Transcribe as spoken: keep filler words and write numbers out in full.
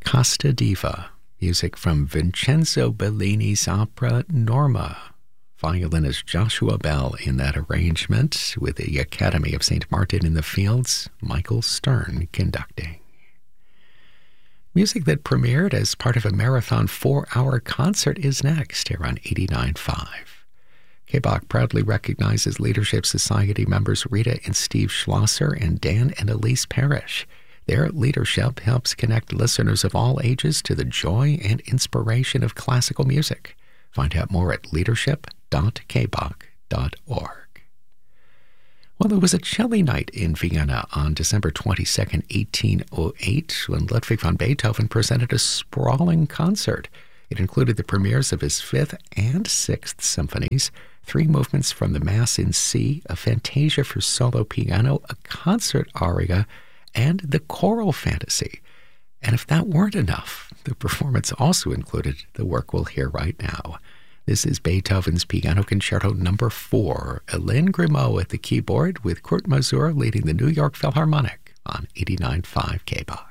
Costa Diva, music from Vincenzo Bellini's opera Norma. Violinist Joshua Bell in that arrangement, with the Academy of Saint Martin in the Fields, Michael Stern conducting. Music that premiered as part of a marathon four-hour concert is next here on eighty-nine point five. K B O C proudly recognizes Leadership Society members Rita and Steve Schlosser and Dan and Elise Parrish. Their leadership helps connect listeners of all ages to the joy and inspiration of classical music. Find out more at leadership dot k b o c dot org. Well, it was a chilly night in Vienna on December twenty-second, eighteen oh eight, when Ludwig van Beethoven presented a sprawling concert. It included the premieres of his Fifth and Sixth Symphonies, three movements from the Mass in C, a Fantasia for solo piano, a concert aria, and the choral fantasy. And if that weren't enough, the performance also included the work we'll hear right now. This is Beethoven's Piano Concerto Number four, Hélène Grimaud at the keyboard, with Kurt Masur leading the New York Philharmonic on eighty-nine point five K B O C.